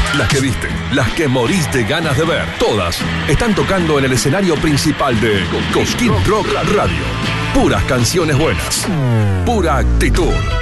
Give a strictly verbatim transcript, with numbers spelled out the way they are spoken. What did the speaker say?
las que viste, las que morís de ganas de ver, todas están tocando en el escenario principal de Cosquín Rock Radio. Puras canciones buenas, pura actitud.